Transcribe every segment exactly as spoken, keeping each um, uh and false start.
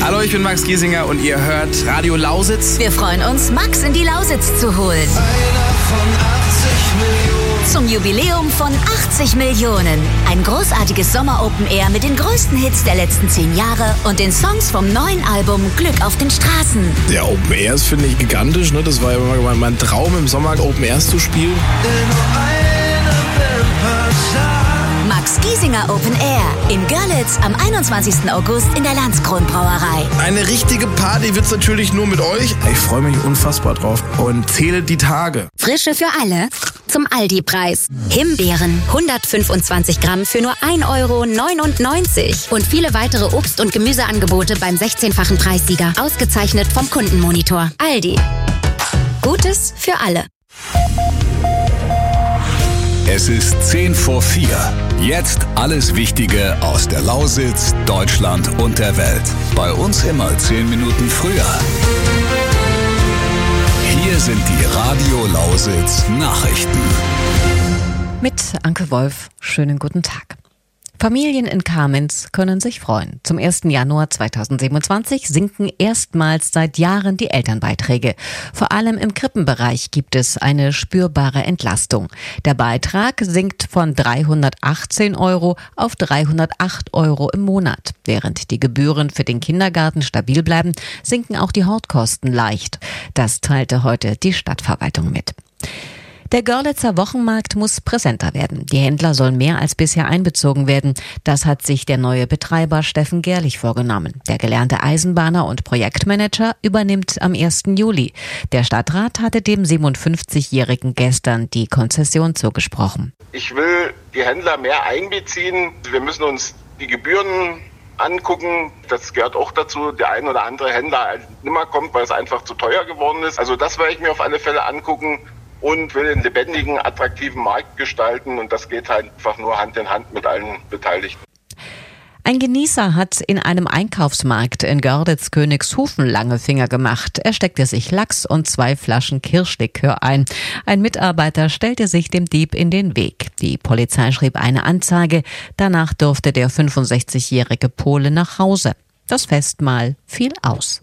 Hallo, ich bin Max Giesinger und ihr hört Radio Lausitz. Wir freuen uns, Max in die Lausitz zu holen. Einer von achtzig Millionen. Zum Jubiläum von achtzig Millionen. Ein großartiges Sommer-Open-Air mit den größten Hits der letzten zehn Jahre und den Songs vom neuen Album Glück auf den Straßen. Der Open Airs finde ich gigantisch, ne? Das war ja immer mein Traum, im Sommer Open Airs zu spielen. Max Giesinger Open Air in Görlitz am einundzwanzigsten August in der Landskron-Brauerei. Eine richtige Party wird's natürlich nur mit euch. Ich freue mich unfassbar drauf und zähle die Tage. Frische für alle zum Aldi-Preis. Himbeeren hundertfünfundzwanzig Gramm für nur ein Euro neunundneunzig. Und viele weitere Obst- und Gemüseangebote beim sechzehnfachen Preissieger. Ausgezeichnet vom Kundenmonitor. Aldi. Gutes für alle. Es ist zehn vor vier. Jetzt alles Wichtige aus der Lausitz, Deutschland und der Welt. Bei uns immer zehn Minuten früher. Hier sind die Radio Lausitz Nachrichten. Mit Anke Wolf, schönen guten Tag. Familien in Kamenz können sich freuen. Zum ersten Januar zweitausendsiebenundzwanzig sinken erstmals seit Jahren die Elternbeiträge. Vor allem im Krippenbereich gibt es eine spürbare Entlastung. Der Beitrag sinkt von dreihundertachtzehn Euro auf dreihundertacht Euro im Monat. Während die Gebühren für den Kindergarten stabil bleiben, sinken auch die Hortkosten leicht. Das teilte heute die Stadtverwaltung mit. Der Görlitzer Wochenmarkt muss präsenter werden. Die Händler sollen mehr als bisher einbezogen werden. Das hat sich der neue Betreiber Steffen Gerlich vorgenommen. Der gelernte Eisenbahner und Projektmanager übernimmt am ersten Juli. Der Stadtrat hatte dem siebenundfünfzigjährigen gestern die Konzession zugesprochen. Ich will die Händler mehr einbeziehen. Wir müssen uns die Gebühren angucken. Das gehört auch dazu. Der ein oder andere Händler nimmer kommt, weil es einfach zu teuer geworden ist. Also das werde ich mir auf alle Fälle angucken. Und will einen lebendigen, attraktiven Markt gestalten. Und das geht halt einfach nur Hand in Hand mit allen Beteiligten. Ein Genießer hat in einem Einkaufsmarkt in Görlitz-Königshofen lange Finger gemacht. Er steckte sich Lachs und zwei Flaschen Kirschlikör ein. Ein Mitarbeiter stellte sich dem Dieb in den Weg. Die Polizei schrieb eine Anzeige. Danach durfte der fünfundsechzigjährige Pole nach Hause. Das Festmahl fiel aus.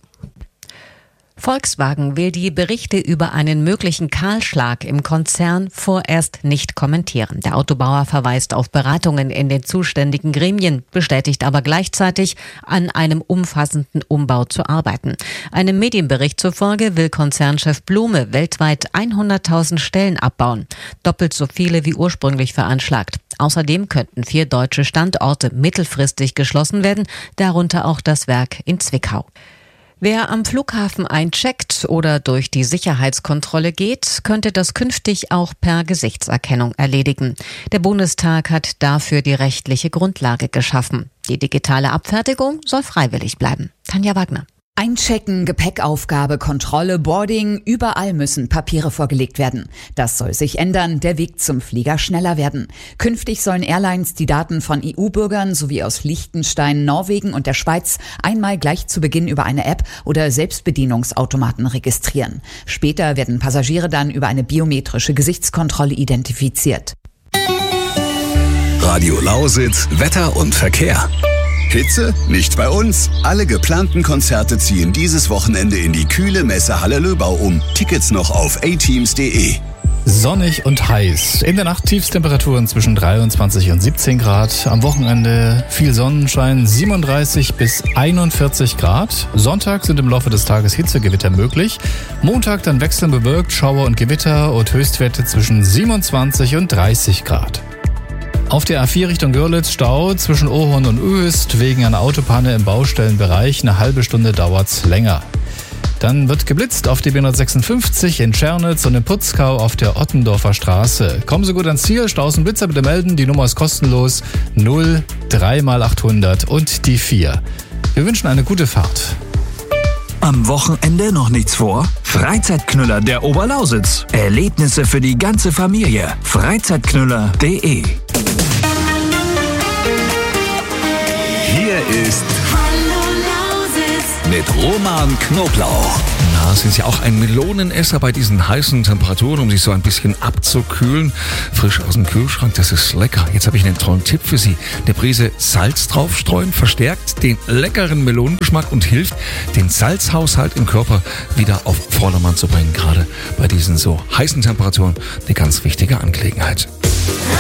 Volkswagen will die Berichte über einen möglichen Kahlschlag im Konzern vorerst nicht kommentieren. Der Autobauer verweist auf Beratungen in den zuständigen Gremien, bestätigt aber gleichzeitig, an einem umfassenden Umbau zu arbeiten. Einem Medienbericht zufolge will Konzernchef Blume weltweit hunderttausend Stellen abbauen, doppelt so viele wie ursprünglich veranschlagt. Außerdem könnten vier deutsche Standorte mittelfristig geschlossen werden, darunter auch das Werk in Zwickau. Wer am Flughafen eincheckt oder durch die Sicherheitskontrolle geht, könnte das künftig auch per Gesichtserkennung erledigen. Der Bundestag hat dafür die rechtliche Grundlage geschaffen. Die digitale Abfertigung soll freiwillig bleiben. Tanja Wagner. Einchecken, Gepäckaufgabe, Kontrolle, Boarding, überall müssen Papiere vorgelegt werden. Das soll sich ändern, der Weg zum Flieger schneller werden. Künftig sollen Airlines die Daten von E U-Bürgern sowie aus Liechtenstein, Norwegen und der Schweiz einmal gleich zu Beginn über eine App oder Selbstbedienungsautomaten registrieren. Später werden Passagiere dann über eine biometrische Gesichtskontrolle identifiziert. Radio Lausitz, Wetter und Verkehr. Hitze? Nicht bei uns. Alle geplanten Konzerte ziehen dieses Wochenende in die kühle Messehalle Löbau um. Tickets noch auf a teams punkt de. Sonnig und heiß. In der Nacht Tiefstemperaturen zwischen dreiundzwanzig und siebzehn Grad. Am Wochenende viel Sonnenschein, siebenunddreißig bis einundvierzig Grad. Sonntag sind im Laufe des Tages Hitzegewitter möglich. Montag dann wechselnd bewölkt, Schauer und Gewitter und Höchstwerte zwischen siebenundzwanzig und dreißig Grad. Auf der A vier Richtung Görlitz Stau zwischen Ohorn und Uehüst wegen einer Autopanne im Baustellenbereich. Eine halbe Stunde dauert's länger. Dann wird geblitzt auf die B hundertsechsundfünfzig in Tschernitz und in Putzkau auf der Ottendorfer Straße. Kommen Sie gut ans Ziel, Staus und Blitzer bitte melden. Die Nummer ist kostenlos. null drei mal achthundert und die vier. Wir wünschen eine gute Fahrt. Am Wochenende noch nichts vor? Freizeitknüller der Oberlausitz. Erlebnisse für die ganze Familie. freizeitknüller punkt de. Hier ist Hallo Lausitz mit mit Roman Knoblauch. Na, sind Sie auch ein Melonenesser bei diesen heißen Temperaturen, um sich so ein bisschen abzukühlen? Frisch aus dem Kühlschrank, das ist lecker. Jetzt habe ich einen tollen Tipp für Sie. Eine Prise Salz draufstreuen verstärkt den leckeren Melonengeschmack und hilft, den Salzhaushalt im Körper wieder auf Vordermann zu bringen. Gerade bei diesen so heißen Temperaturen eine ganz wichtige Angelegenheit.